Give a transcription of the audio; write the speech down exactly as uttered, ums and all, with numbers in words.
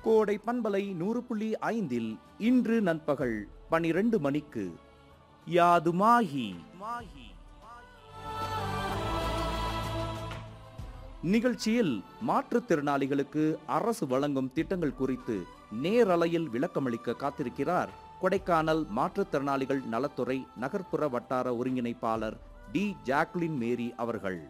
கோடை பண்பலை நூறு புள்ளி ஐந்தில் இன்று நண்பகல் பனிரெண்டு மணிக்கு யாதுமாகி நிகழ்ச்சியில் மாற்றுத்திறனாளிகளுக்கு அரசு வழங்கும் திட்டங்கள் குறித்து நேரலையில் விளக்கமளிக்க காத்திருக்கிறார் கொடைக்கானல் மாற்றுத்திறனாளிகள் நலத்துறை நகர்ப்புற வட்டார ஒருங்கிணைப்பாளர் டி ஜாக்லின் மேரி அவர்கள்.